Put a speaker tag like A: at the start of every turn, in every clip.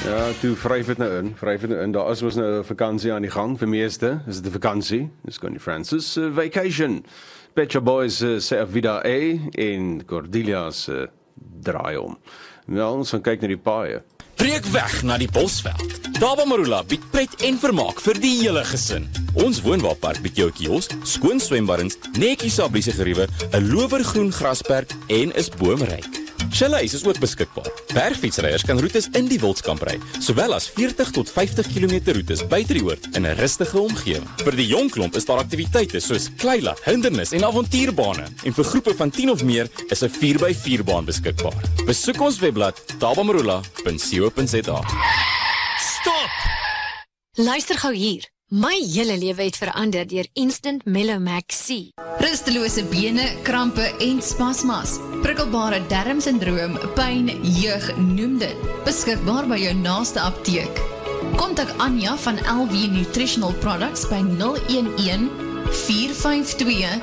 A: Ja, toe vryf het nou in. Daar is mos nou 'n vakansie aan die gang. Vir meeste is dit 'n vakansie. Dis Connie Francis vacation. Pet Shop Boys sê Vida A en Cordelia's draai om. Wel, ons gaan kyk na die paaie.
B: Breek weg na die Bosveld. Daba Marula bied pret en vermaak vir die hele gesin. Ons woonwaarpark bied jou kiosk, skoon swembaddens, netjies sabliese geriewe, 'n lowergroen grasperk en is boomryk. Chalet is ook beskikbaar. Bergfietsryers kan roetes in die Wildskamp ry, sowel as 40 tot 50 km roetes buite die oord in 'n rustige omgewing. Vir die jong klomp is daar aktiwiteite soos kleilat, hindernis en avontuurbane. En vir groepe van 10 of meer is 'n 4x4 baan beskikbaar. Besoek ons webblad dabamarula.co.za.
C: Stop!
D: Luister gou hier. My hele lewe het verander deur Instant Mellow Max C.
E: Rustelose bene, krampe en spasmas. Prikkelbare darmsindroom, pyn, jeug, noem dit. Beskikbaar by jou naaste apteek. Kontak Anja van LV Nutritional Products by 011 452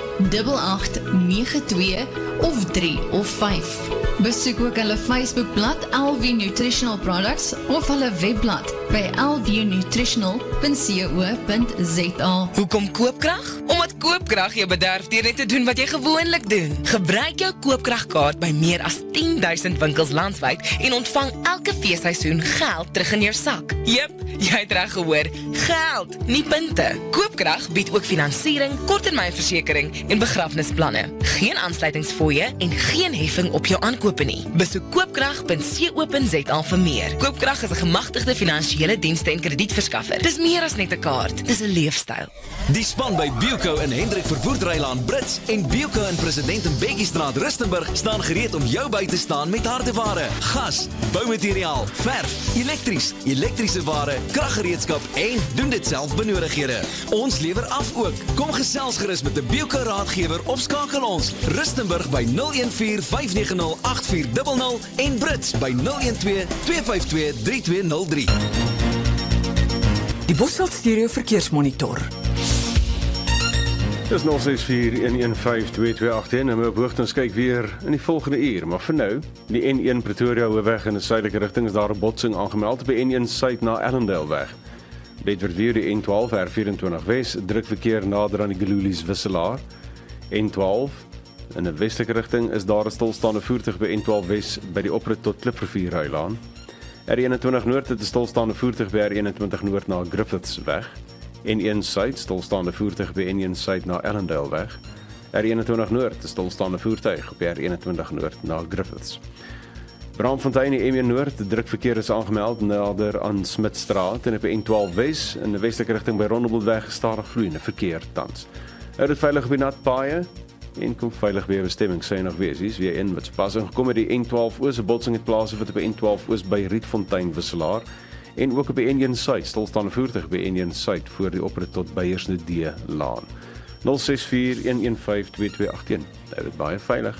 E: 8892 of 3 of 5. Besoek ook hulle Facebookblad LV Nutritional Products of hulle webblad by lvnutritional.co.za.
C: Hoekom koopkrag? Omdat koopkrag jou bederf deur net te doen wat jy gewoonlik doen. Gebruik jou koopkragkaart by meer as 10,000 winkels landwyd en ontvang elke feesseisoen geld terug in jou sak. Jep, jy het reg gehoor, geld, nie punte. Koopkrag bied ook finansiering, korttermynversekering en begrafnisplanne. Geen aansluitingsfooie en geen heffing op jou aankope nie. Besoek koopkrag.co.za vir meer. Koopkrag is 'n gemagtigde finansiële dienste en kredietverskaffer. Dis meer as net 'n kaart, dis 'n leefstyl.
F: Die span by Bioko in Hendrik Vervoerdrylaan Brits en Bioko in President Mbeki-straat Rustenburg staan gereed om jou by te staan met hardeware, gas, boumateriaal, verf, elektrische ware, kraggereedskap en doen dit self benodighede. Ons lewer af ook. Kom gesels gerus met 'n Bioko raadgewer of skakel ons Rustenburg by 014 590 8400 en Brits by 012 252 3203.
G: Die Bosveld Stereo Verkeersmonitor.
A: Dis 0641152281 en my op hoogte ons kyk weer in die volgende uur. Maar vir nou, die N1 Pretoria hoofweg in die suidelike rigting is daar 'n botsing aangemeld by N1 suid na Ellendale weg. Bedford View die N12 R24 Wes, druk verkeer nader aan die Gelulies wisselaar. N12 in 'n westelike rigting is daar 'n stilstaande voertuig by N12 Wes by die oprit tot Kliprivier Rylaan. R21 Noord het 'n stilstaande voertuig by R21 Noord na Griffiths weg. N1 Suid stilstaande voertuig by N1 Suid na Ellendale weg. R21 Noord 'n stilstaande voertuig op R21 Noord na Griffiths. Braamfontein die M1 Noord, druk verkeer is aangemeld nader aan Smitstraat en op N12 Wes in 'n westelike rigting by Rondebultweg stadig vloeiende verkeer tans. Hou dit veilig op die nat paaie en kom veilig by bestemming sy nog wees. Weer in wat pas gekom met die N12 Oos, 'n botsing het plaasgevind op N12 Oos by Rietfontein wisselaar en ook op die N1 Suid stilstaande voertuig by N1 Suid voor die oprit tot Beiersne D laan. 0641152281. Hou dit baie veilig.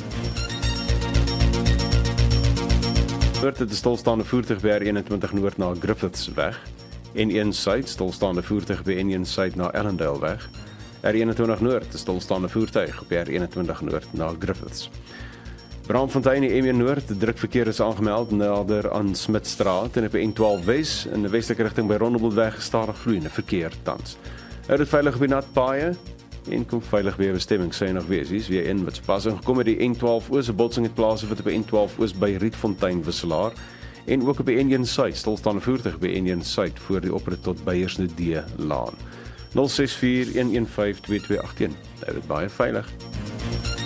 A: Noord het 'n stilstaande voertuig by R21 Noord na Griffiths weg. N1 Suid stilstaande voertuig by N1 Suid na Ellendale weg. R21 Noord 'n stilstaande voertuig op R21 Noord na Griffiths. Braamfontein die M1 Noord, druk verkeer is aangemeld nader aan Smitstraat en op N12 Wes in 'n westelike rigting by Rondebultweg stadig vloeiende verkeer tans. Hou dit veilig op die nat paaie en kom veilig by bestemming sy nog wees. Weer in wat pas gekom met die N12 Oos, 'n botsing het plaasgevind op N12 Oos by Rietfontein wisselaar en ook op die N1 Suid stilstaande voertuig by N1 Suid voor die oprit tot Beiersne D laan. 0641152281. Hou dit baie veilig.